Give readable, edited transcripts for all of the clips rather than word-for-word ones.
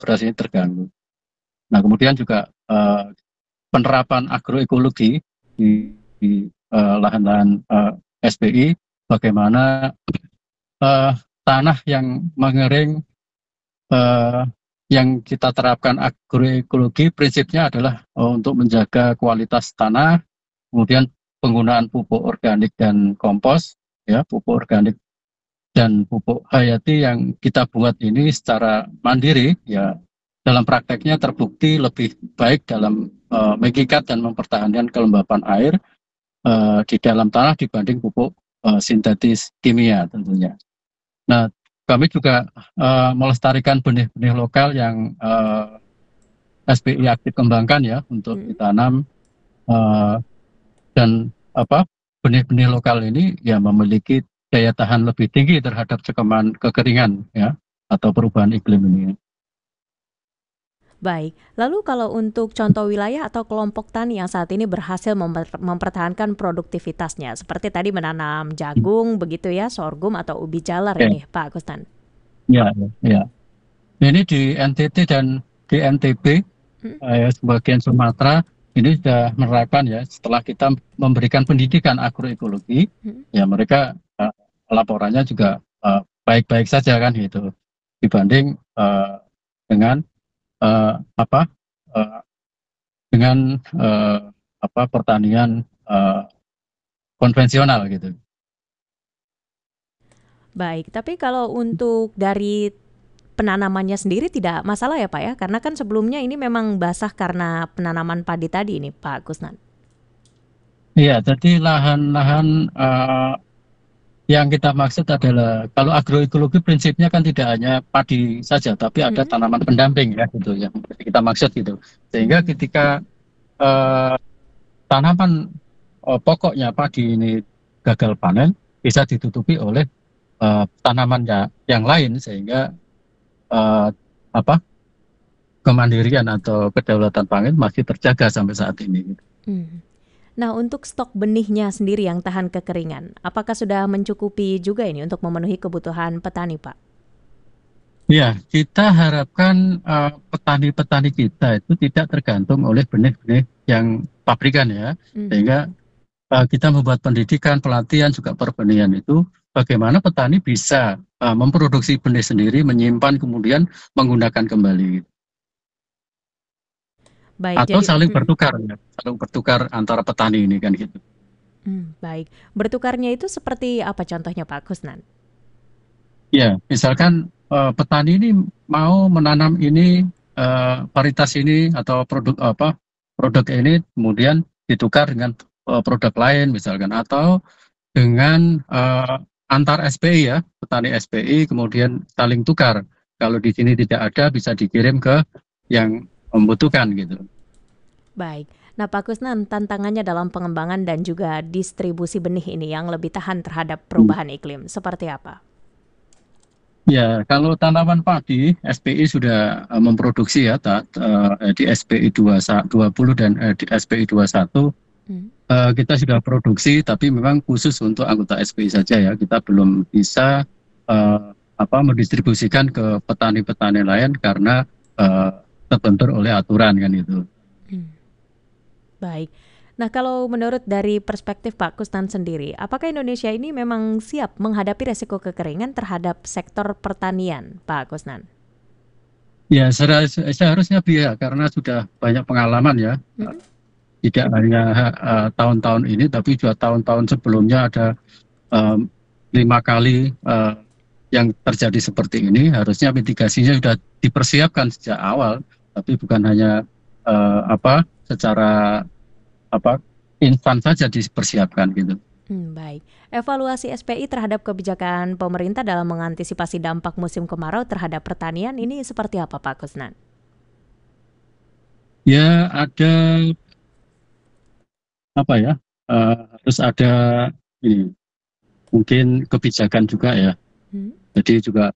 beras ini terganggu. Nah, kemudian juga penerapan agroekologi di lahan-lahan SPI, bagaimana tanah yang mengering, yang kita terapkan agroekologi prinsipnya adalah untuk menjaga kualitas tanah, kemudian penggunaan pupuk organik dan kompos, ya, pupuk organik dan pupuk hayati yang kita buat ini secara mandiri, ya, dalam prakteknya terbukti lebih baik dalam mengikat dan mempertahankan kelembapan air di dalam tanah dibanding pupuk sintetis kimia tentunya. Nah, kami juga melestarikan benih-benih lokal yang SPI aktif kembangkan ya untuk ditanam, dan benih-benih lokal ini ya memiliki daya tahan lebih tinggi terhadap cekaman kekeringan ya atau perubahan iklim ini. Baik, lalu kalau untuk contoh wilayah atau kelompok tani yang saat ini berhasil mempertahankan produktivitasnya, seperti tadi menanam jagung, begitu ya, sorghum atau ubi jalar ini, Pak Agustan. Ya. Ini di NTT dan di NTB, sebagian Sumatera, ini sudah menerapkan ya, setelah kita memberikan pendidikan agroekologi, ya mereka laporannya juga baik-baik saja kan gitu, dibanding dengan pertanian konvensional gitu. Baik, tapi kalau untuk dari penanamannya sendiri tidak masalah ya Pak ya, karena kan sebelumnya ini memang basah karena penanaman padi tadi ini Pak Kusnan. Iya, jadi lahan-lahan yang kita maksud adalah kalau agroekologi prinsipnya kan tidak hanya padi saja, tapi ada tanaman pendamping ya gitu yang kita maksud gitu. Sehingga ketika tanaman pokoknya padi ini gagal panen, bisa ditutupi oleh tanaman yang lain sehingga kemandirian atau kedaulatan pangan masih terjaga sampai saat ini. Nah, untuk stok benihnya sendiri yang tahan kekeringan, apakah sudah mencukupi juga ini untuk memenuhi kebutuhan petani, Pak? Ya, kita harapkan petani-petani kita itu tidak tergantung oleh benih-benih yang pabrikan ya, sehingga kita membuat pendidikan, pelatihan, juga perbenihan itu bagaimana petani bisa memproduksi benih sendiri, menyimpan, kemudian menggunakan kembali. Baik, atau jadi, saling bertukar ya, saling bertukar antara petani ini kan gitu. Baik, bertukarnya itu seperti apa contohnya Pak Kusnan? Ya, misalkan petani ini mau menanam ini varietas ini atau produk ini kemudian ditukar dengan produk lain misalkan, atau dengan antar SPI ya, petani SPI kemudian saling tukar. Kalau di sini tidak ada bisa dikirim ke yang membutuhkan gitu. Baik, nah Pak Kusnan, tantangannya dalam pengembangan dan juga distribusi benih ini yang lebih tahan terhadap perubahan iklim, seperti apa? Ya, kalau tanaman padi, SPI sudah memproduksi ya di SPI 20 dan di SPI 21 kita sudah produksi, tapi memang khusus untuk anggota SPI saja ya. Kita belum bisa mendistribusikan ke petani-petani lain karena terbentur oleh aturan kan itu. Baik. Nah, kalau menurut dari perspektif Pak Kusnan sendiri, apakah Indonesia ini memang siap menghadapi resiko kekeringan terhadap sektor pertanian, Pak Kusnan? Ya, seharusnya ya, karena sudah banyak pengalaman ya. Tidak hanya tahun-tahun ini, tapi juga tahun-tahun sebelumnya ada 5 kali yang terjadi seperti ini. Harusnya mitigasinya sudah dipersiapkan sejak awal, tapi bukan hanya secara instan saja dipersiapkan gitu. Baik. Evaluasi SPI terhadap kebijakan pemerintah dalam mengantisipasi dampak musim kemarau terhadap pertanian ini seperti apa Pak Kusnan? Ya, ada harus ada ini, mungkin kebijakan juga ya. Jadi juga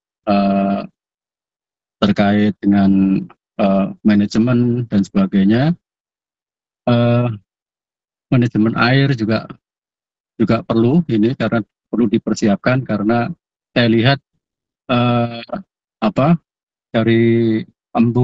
terkait dengan manajemen dan sebagainya. Manajemen air juga perlu ini, karena perlu dipersiapkan, karena saya lihat dari embu